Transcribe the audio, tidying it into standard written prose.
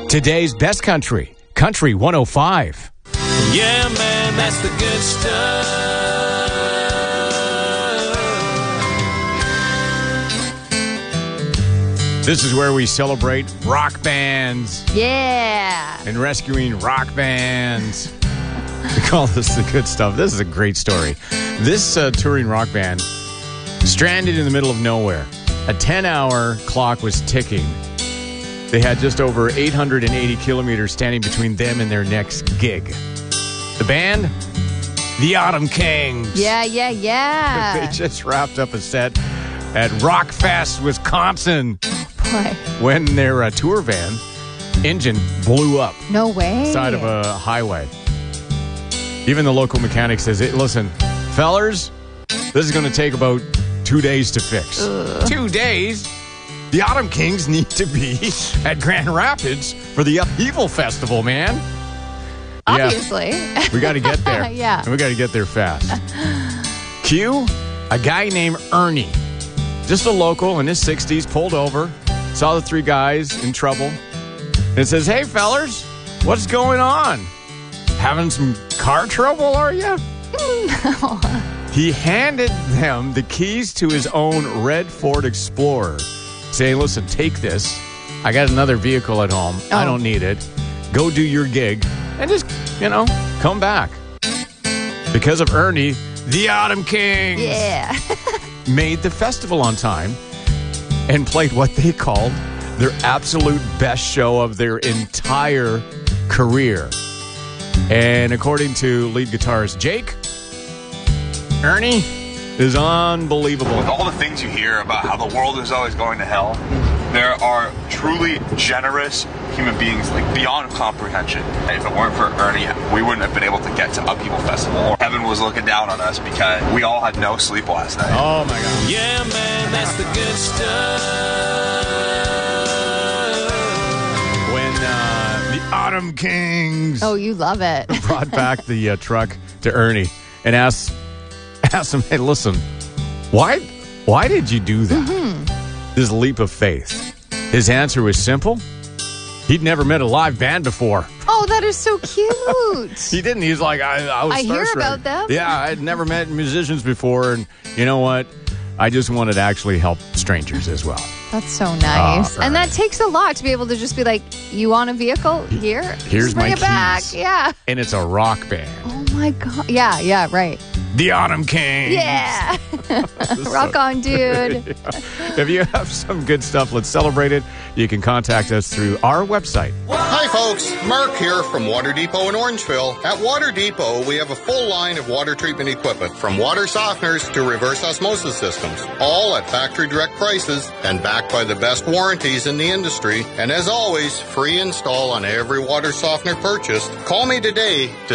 Today's best country, Country 105. Yeah, man, that's the good stuff. This is where we celebrate rock bands. Yeah. And rescuing rock bands. We call this the good stuff. This is a great story. This touring rock band stranded in the middle of nowhere. A 10-hour clock was ticking. They had just over 880 kilometers standing between them and their next gig. The band? The Autumn Kings. Yeah. They just wrapped up a set at Rockfest, Wisconsin. Boy. When their tour van engine blew up. No way. Side of a highway. Even the local mechanic says, listen, fellers, this is going to take about 2 days to fix. 2 days? The Autumn Kings need to be at Grand Rapids for the Upheaval Festival, man. Obviously. Yeah. We got to get there. Yeah. And we got to get there fast. Cue a guy named Ernie. Just a local in his 60s, pulled over, saw the three guys in trouble, and says, hey, fellers, what's going on? Having some car trouble, are you? No. He handed them the keys to his own red Ford Explorer, saying, listen, take this. I got another vehicle at home. I don't need it. Go do your gig and just, come back. Because of Ernie, the Autumn Kings made the festival on time and played what they called their absolute best show of their entire career. And according to lead guitarist Jake, Ernie is unbelievable. With all the things you hear about how the world is always going to hell, there are truly generous human beings, like beyond comprehension. If it weren't for Ernie, we wouldn't have been able to get to Upheaval Festival. Heaven was looking down on us because we all had no sleep last night. Oh my God. Yeah, man, that's the good stuff. When the Autumn Kings you love it. brought back the truck to Ernie and asked him, hey, listen, why did you do that? This leap of faith. His answer was simple. He'd never met a live band before. Oh, that is so cute. He didn't. He's like, I was I hear starstruck. about them. Yeah, I'd never met musicians before, and you know what? I just wanted to actually help strangers as well. That's so nice. Oh, and that takes a lot to be able to just be like, you want a vehicle? Here's Here's bring my it back. keys. Yeah. And it's a rock band. Oh my God. Yeah, right. The Autumn Kings. Yeah. Rock on, dude. If you have some good stuff, let's celebrate it. You can contact us through our website. Hi folks, Mark here from Water Depot in Orangeville. At Water Depot, we have a full line of water treatment equipment, from water softeners to reverse osmosis systems, all at factory direct prices and backed by the best warranties in the industry. And as always, free install on every water softener purchased. Call me today to